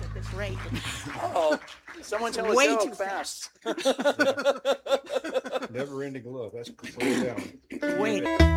at this rate. Oh, someone tell Way a too joke fast. Never ending love. That's slow down. Wait.